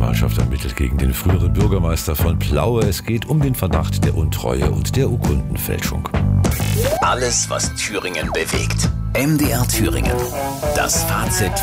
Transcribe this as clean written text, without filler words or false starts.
Staatsanwaltschaft ermittelt gegen den früheren Bürgermeister von Plaue. Es geht um den Verdacht der Untreue und der Urkundenfälschung. Alles, was Thüringen bewegt. MDR Thüringen. Das Fazit